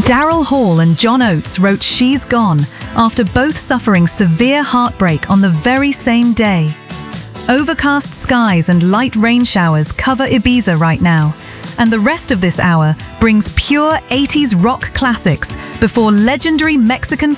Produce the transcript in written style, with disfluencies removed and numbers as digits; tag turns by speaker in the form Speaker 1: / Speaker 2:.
Speaker 1: Daryl Hall and John Oates wrote She's Gone after both suffering severe heartbreak on the very same day. Overcast skies and light rain showers cover Ibiza right now, and the rest of this hour brings pure 80s rock classics before legendary Mexican